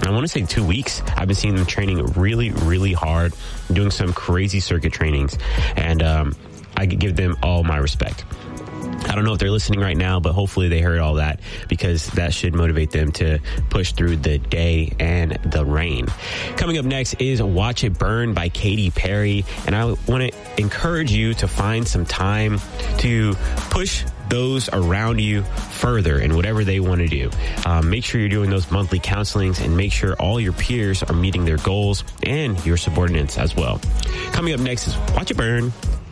I want to say 2 weeks. I've been seeing them training really, really hard, doing some crazy circuit trainings, and I give them all my respect. I don't know if they're listening right now, but hopefully they heard all that, because that should motivate them to push through the day and the rain. Coming up next is Watch It Burn by Katy Perry. And I want to encourage you to find some time to push those around you further in whatever they want to do. Make sure you're doing those monthly counselings, and make sure all your peers are meeting their goals and your subordinates as well. Coming up next is Watch It Burn